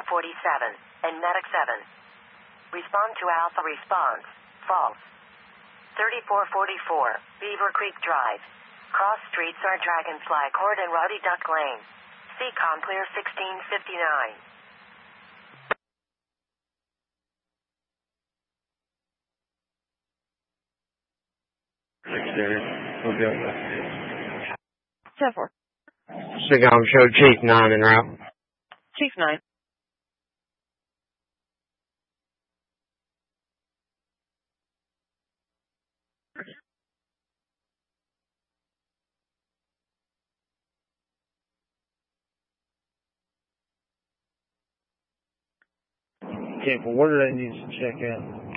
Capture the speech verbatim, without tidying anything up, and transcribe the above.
forty-seven, and Medic seven. Respond to Alpha response. False. thirty-four forty-four, Beaver Creek Drive. Cross streets are Dragonfly Court and Ruddy Duck Lane. C COM clear sixteen fifty-nine. We'll be able to. ten four. Sigam show Chief nine en route. Chief nine. Okay, well, where do they need to check in?